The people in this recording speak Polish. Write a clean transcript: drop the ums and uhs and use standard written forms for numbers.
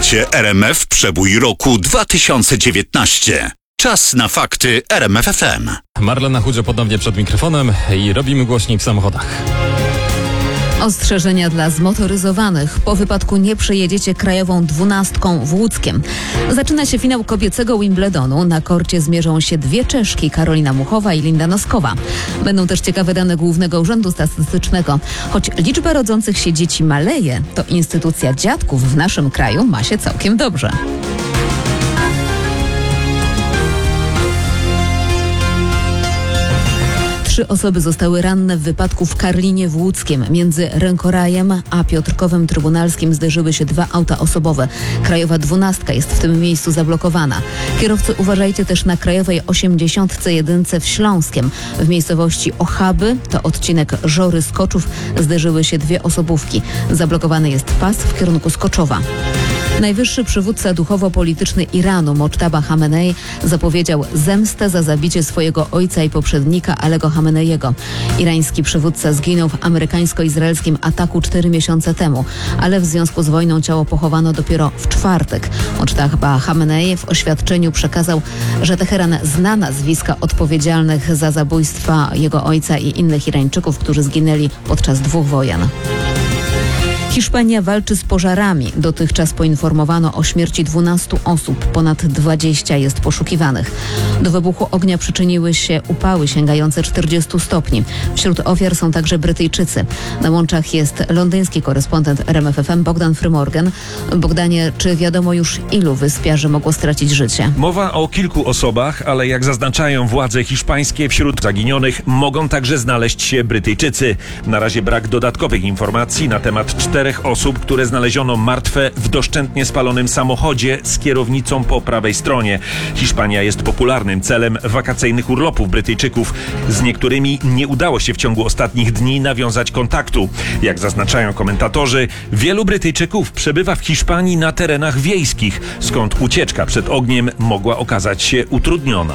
Słuchacie RMF Przebój roku 2019. Czas na fakty RMF FM. Marlena Chudzio ponownie przed mikrofonem i robimy głośniej w samochodach. Ostrzeżenia dla zmotoryzowanych. Po wypadku nie przejedziecie krajową 12 w Łódzkiem. Zaczyna się finał kobiecego Wimbledonu. Na korcie zmierzą się dwie Czeszki, Karolina Muchowa i Linda Noskowa. Będą też ciekawe dane Głównego Urzędu Statystycznego. Choć liczba rodzących się dzieci maleje, to instytucja dziadków w naszym kraju ma się całkiem dobrze. Trzy osoby zostały ranne w wypadku w Karlinie w Łódzkiem. Między Rękorajem a Piotrkowem Trybunalskim zderzyły się dwa auta osobowe. Krajowa 12 jest w tym miejscu zablokowana. Kierowcy, uważajcie też na krajowej 81 w Śląskiem. W miejscowości Ochaby, to odcinek Żory-Skoczów, zderzyły się dwie osobówki. Zablokowany jest pas w kierunku Skoczowa. Najwyższy przywódca duchowo-polityczny Iranu, Mojtaba Chamenei, zapowiedział zemstę za zabicie swojego ojca i poprzednika Alego Chameneiego. Irański przywódca zginął w amerykańsko-izraelskim ataku 4 miesiące temu, ale w związku z wojną ciało pochowano dopiero w czwartek. Mojtaba Chamenei w oświadczeniu przekazał, że Teheran zna nazwiska odpowiedzialnych za zabójstwa jego ojca i innych Irańczyków, którzy zginęli podczas dwóch wojen. Hiszpania walczy z pożarami. Dotychczas poinformowano o śmierci 12 osób. Ponad 20 jest poszukiwanych. Do wybuchu ognia przyczyniły się upały sięgające 40 stopni. Wśród ofiar są także Brytyjczycy. Na łączach jest londyński korespondent RMF FM Bogdan Frymorgan. Bogdanie, czy wiadomo już, ilu wyspiarzy mogło stracić życie? Mowa o kilku osobach, ale jak zaznaczają władze hiszpańskie, wśród zaginionych mogą także znaleźć się Brytyjczycy. Na razie brak dodatkowych informacji na temat 4 osób, które znaleziono martwe w doszczętnie spalonym samochodzie z kierownicą po prawej stronie. Hiszpania jest popularnym celem wakacyjnych urlopów Brytyjczyków. Z niektórymi nie udało się w ciągu ostatnich dni nawiązać kontaktu. Jak zaznaczają komentatorzy, wielu Brytyjczyków przebywa w Hiszpanii na terenach wiejskich, skąd ucieczka przed ogniem mogła okazać się utrudniona.